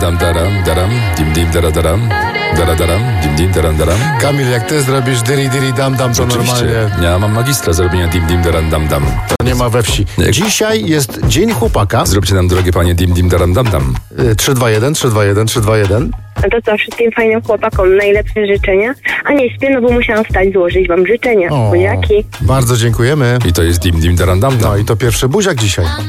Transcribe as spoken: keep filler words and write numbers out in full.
dam daram, daram, dim dim dara daram, dara daram, dim dim daram daram. Kamil, jak ty zrobisz diri diri dam dam, to Oczywiście. normalnie Ja mam magistra zrobienia dim dim daram dam dam. to nie ma we wsi. Jak- Dzisiaj jest Dzień Chłopaka. Zróbcie nam, drogie panie, dim dim daram dam dam. Y, trzy dwa jeden, trzy dwa jeden, trzy dwa jeden. No to co, wszystkim fajnym chłopakom najlepsze życzenia. A nie śpię, no bo musiałam wstać, złożyć wam życzenia. O, Buziaki. bardzo dziękujemy. I to jest dim dim daram dam dam. No i to pierwszy buziak dzisiaj.